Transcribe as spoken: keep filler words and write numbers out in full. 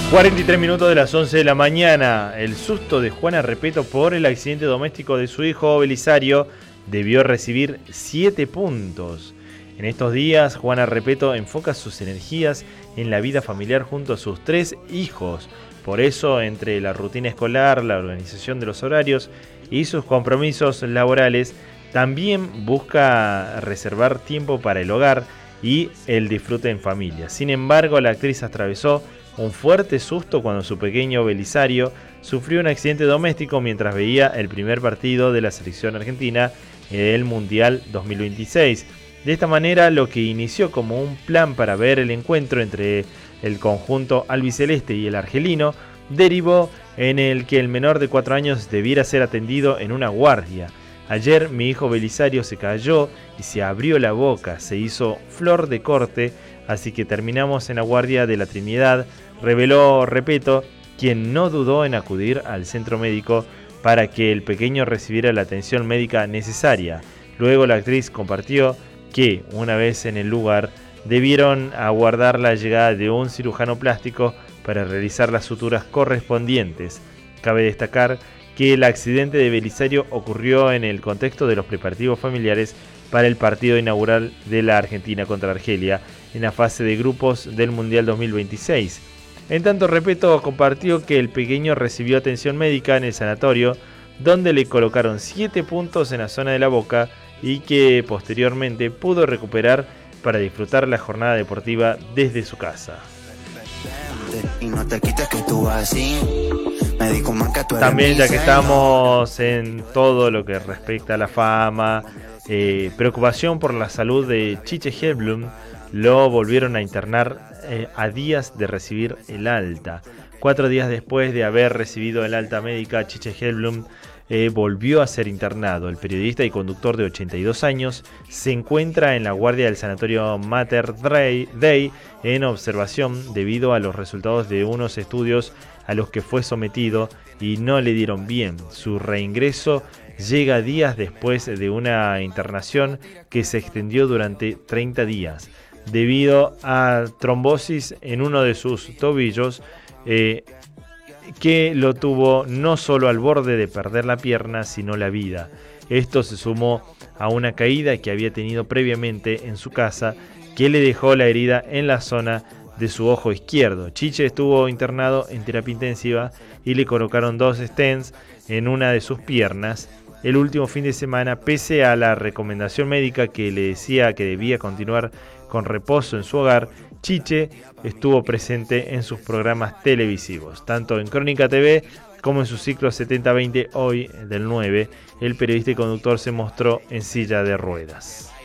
cuarenta y tres minutos de las once de la mañana. El susto de Juana Repetto por el accidente doméstico de su hijo Belisario debió recibir siete puntos. En estos días, Juana Repetto enfoca sus energías en la vida familiar junto a sus tres hijos. Por eso, entre la rutina escolar, la organización de los horarios y sus compromisos laborales, también busca reservar tiempo para el hogar y el disfrute en familia. Sin embargo, la actriz atravesó un fuerte susto cuando su pequeño Belisario sufrió un accidente doméstico mientras veía el primer partido de la selección argentina en el Mundial dos mil veintiséis. De esta manera, lo que inició como un plan para ver el encuentro entre el conjunto albiceleste y el argelino derivó en el que el menor de cuatro años debiera ser atendido en una guardia. Ayer mi hijo Belisario se cayó y se abrió la boca, se hizo flor de corte, así que terminamos en la guardia de la Trinidad, reveló Repetto, quien no dudó en acudir al centro médico para que el pequeño recibiera la atención médica necesaria. Luego la actriz compartió que, una vez en el lugar, debieron aguardar la llegada de un cirujano plástico para realizar las suturas correspondientes. Cabe destacar que el accidente de Belisario ocurrió en el contexto de los preparativos familiares para el partido inaugural de la Argentina contra Argelia en la fase de grupos del Mundial dos mil veintiséis. En tanto, Repetto compartió que el pequeño recibió atención médica en el sanatorio, donde le colocaron siete puntos en la zona de la boca y que posteriormente pudo recuperar para disfrutar la jornada deportiva desde su casa. También, ya que estamos en todo lo que respecta a la fama, eh, preocupación por la salud de Chiche Hellblum, lo volvieron a internar eh, a días de recibir el alta. Cuatro días después de haber recibido el alta médica, Chiche Hellblum eh, volvió a ser internado. El periodista y conductor de ochenta y dos años se encuentra en la guardia del sanatorio Mater Dei en observación debido a los resultados de unos estudios a los que fue sometido y no le dieron bien. Su reingreso llega días después de una internación que se extendió durante treinta días. Debido a trombosis en uno de sus tobillos, eh, que lo tuvo no solo al borde de perder la pierna, sino la vida. Esto se sumó a una caída que había tenido previamente en su casa, que le dejó la herida en la zona de su ojo izquierdo. Chiche estuvo internado en terapia intensiva y le colocaron dos stents en una de sus piernas. El último fin de semana, pese a la recomendación médica que le decía que debía continuar con reposo en su hogar, Chiche estuvo presente en sus programas televisivos, tanto en Crónica T V como en su ciclo setenta veinte Hoy del nueve. El periodista y conductor se mostró en silla de ruedas.